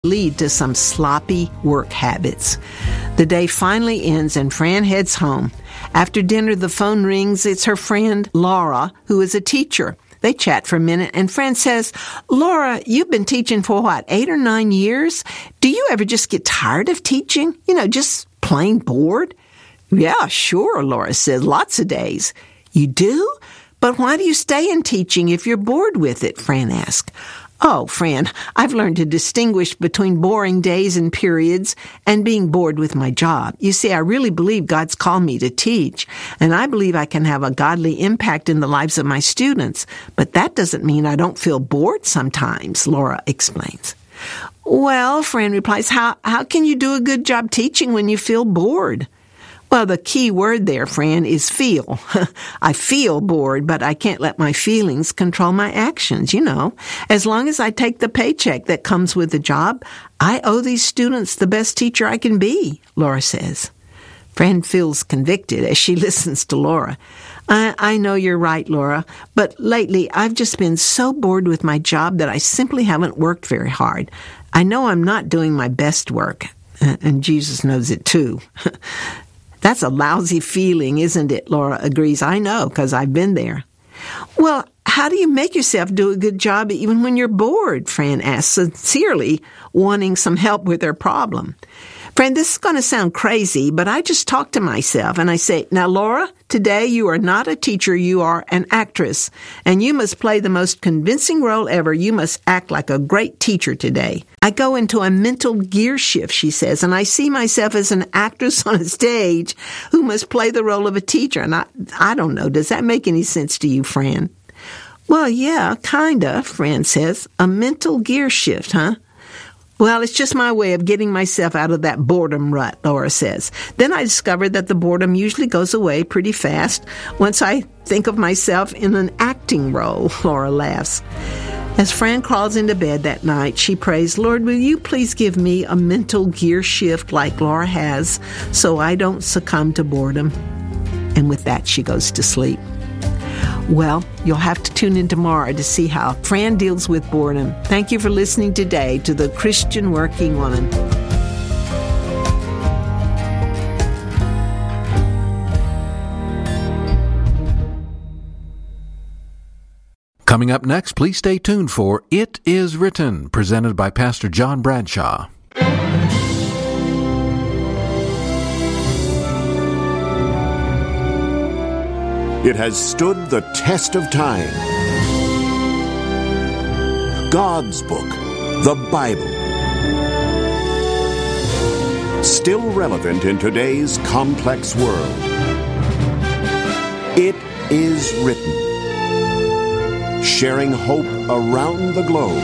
lead to some sloppy work habits. The day finally ends and Fran heads home. After dinner, the phone rings. It's her friend, Laura, who is a teacher. They chat for a minute, and Fran says, "Laura, you've been teaching for 8 or 9 years? Do you ever just get tired of teaching? Just plain bored?" "Yeah, sure," Laura says, "lots of days." "You do? But why do you stay in teaching if you're bored with it?" Fran asked. "Oh, Fran, I've learned to distinguish between boring days and periods and being bored with my job. You see, I really believe God's called me to teach, and I believe I can have a godly impact in the lives of my students. But that doesn't mean I don't feel bored sometimes," Laura explains. "Well," Fran replies, how can you do a good job teaching when you feel bored?" "Well, the key word there, Fran, is feel. I feel bored, but I can't let my feelings control my actions, As long as I take the paycheck that comes with the job, I owe these students the best teacher I can be," Laura says. Fran feels convicted as she listens to Laura. I know you're right, Laura, but lately I've just been so bored with my job that I simply haven't worked very hard. I know I'm not doing my best work, and Jesus knows it too." "That's a lousy feeling, isn't it?" Laura agrees. "I know, because I've been there." "Well, how do you make yourself do a good job even when you're bored?" Fran asks, sincerely wanting some help with her problem. "Fran, this is going to sound crazy, but I just talk to myself and I say, 'Now, Laura, today you are not a teacher, you are an actress, and you must play the most convincing role ever. You must act like a great teacher today.' I go into a mental gear shift," she says, "and I see myself as an actress on a stage who must play the role of a teacher." And I don't know, does that make any sense to you, Fran? "Well, yeah, kinda," Fran says. "A mental gear shift, huh?" "Well, it's just my way of getting myself out of that boredom rut," Laura says. "Then I discovered that the boredom usually goes away pretty fast once I think of myself in an acting role." Laura laughs. As Fran crawls into bed that night, she prays, "Lord, will you please give me a mental gear shift like Laura has so I don't succumb to boredom?" And with that, she goes to sleep. Well, you'll have to tune in tomorrow to see how Fran deals with boredom. Thank you for listening today to The Christian Working Woman. Coming up next, please stay tuned for It Is Written, presented by Pastor John Bradshaw. It has stood the test of time. God's book, the Bible. Still relevant in today's complex world. It is written. Sharing hope around the globe.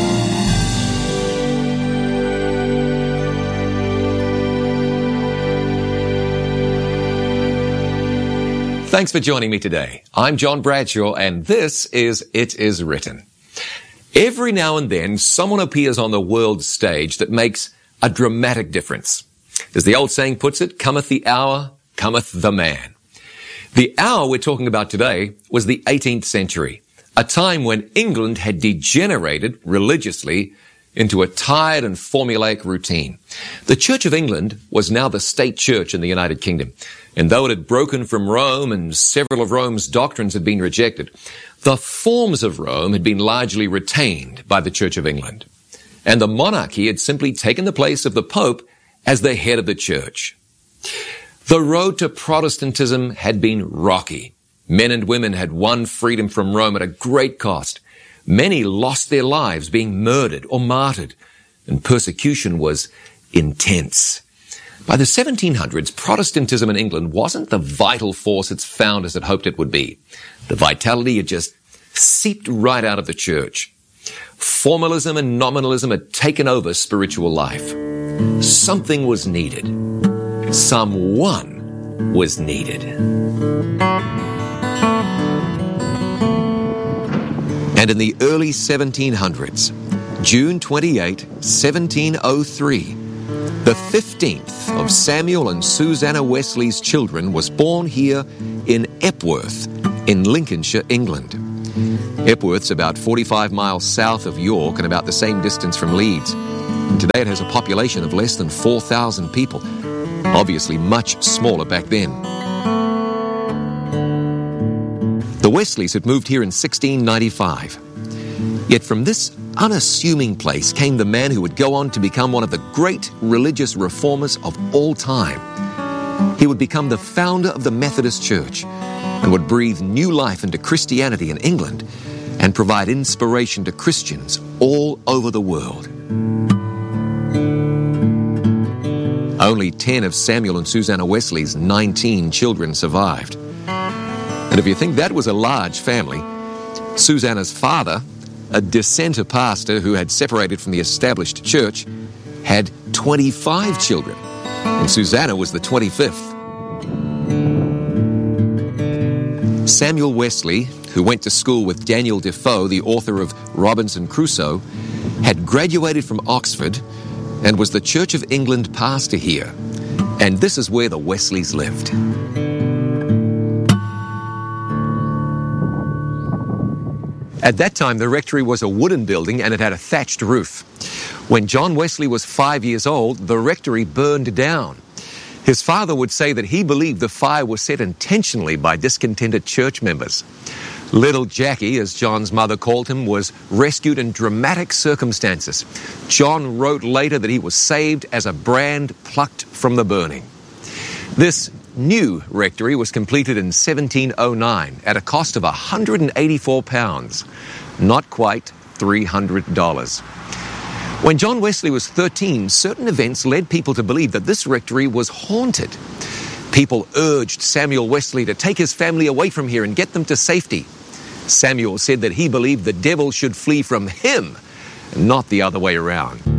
Thanks for joining me today. I'm John Bradshaw, and this is It Is Written. Every now and then, someone appears on the world stage that makes a dramatic difference. As the old saying puts it, cometh the hour, cometh the man. The hour we're talking about today was the 18th century, a time when England had degenerated religiously into a tired and formulaic routine. The Church of England was now the state church in the United Kingdom, and though it had broken from Rome and several of Rome's doctrines had been rejected, the forms of Rome had been largely retained by the Church of England, and the monarchy had simply taken the place of the Pope as the head of the church. The road to Protestantism had been rocky. Men and women had won freedom from Rome at a great cost. Many lost their lives being murdered or martyred, and persecution was intense. By the 1700s, Protestantism in England wasn't the vital force its founders had hoped it would be. The vitality had just seeped right out of the church. Formalism and nominalism had taken over spiritual life. Something was needed. Someone was needed. And in the early 1700s, June 28, 1703, the 15th of Samuel and Susanna Wesley's children was born here in Epworth, in Lincolnshire, England. Epworth's about 45 miles south of York and about the same distance from Leeds. And today it has a population of less than 4,000 people, obviously much smaller back then. The Wesleys had moved here in 1695. Yet from this unassuming place came the man who would go on to become one of the great religious reformers of all time. He would become the founder of the Methodist Church and would breathe new life into Christianity in England and provide inspiration to Christians all over the world. Only 10 of Samuel and Susanna Wesley's 19 children survived. And if you think that was a large family, Susanna's father, a dissenter pastor who had separated from the established church, had 25 children, and Susanna was the 25th. Samuel Wesley, who went to school with Daniel Defoe, the author of Robinson Crusoe, had graduated from Oxford and was the Church of England pastor here. And this is where the Wesleys lived. At that time, the rectory was a wooden building and it had a thatched roof. When John Wesley was 5 years old, the rectory burned down. His father would say that he believed the fire was set intentionally by discontented church members. Little Jackie, as John's mother called him, was rescued in dramatic circumstances. John wrote later that he was saved as a brand plucked from the burning. This new rectory was completed in 1709 at a cost of £184, not quite $300. When John Wesley was 13, certain events led people to believe that this rectory was haunted. People urged Samuel Wesley to take his family away from here and get them to safety. Samuel said that he believed the devil should flee from him, not the other way around.